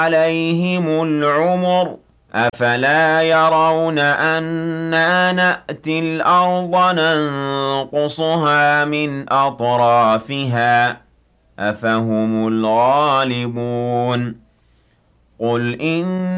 عليهم العمر أفلا يرون أنا نأتي الأرض ننقصها من أطرافها أفهم الغالبون قل إن